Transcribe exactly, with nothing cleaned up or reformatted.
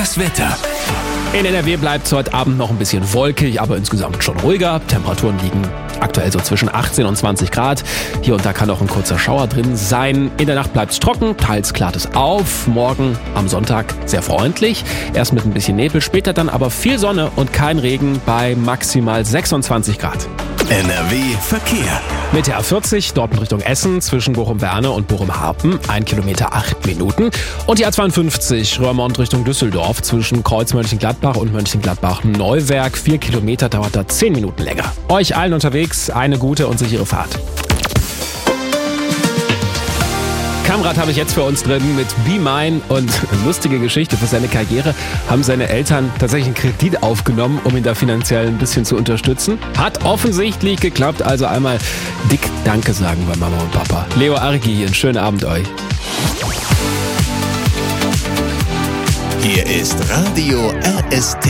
Das Wetter. In N R W bleibt es heute Abend noch ein bisschen wolkig, aber insgesamt schon ruhiger. Temperaturen liegen aktuell so zwischen achtzehn und zwanzig Grad. Hier und da kann auch ein kurzer Schauer drin sein. In der Nacht bleibt es trocken, teils klart es auf. Morgen am Sonntag sehr freundlich. Erst mit ein bisschen Nebel, später dann aber viel Sonne und kein Regen bei maximal sechsundzwanzig Grad. N R W Verkehr. Mit der A vierzig, dort in Richtung Essen, zwischen Bochum-Werne und Bochum-Harpen, ein Kilometer acht Minuten. Und die A zweiundfünfzig, Roermond Richtung Düsseldorf, zwischen Kreuz Mönchengladbach und Mönchengladbach-Neuwerk, vier Kilometer, dauert da zehn Minuten länger. Euch allen unterwegs eine gute und sichere Fahrt. Kamrat habe ich jetzt für uns drin mit Be Mine und lustige Geschichte. Für seine Karriere haben seine Eltern tatsächlich einen Kredit aufgenommen, um ihn da finanziell ein bisschen zu unterstützen. Hat offensichtlich geklappt, also einmal dick Danke sagen bei Mama und Papa. Leo Argi hier, einen schönen Abend euch. Hier ist Radio R S T.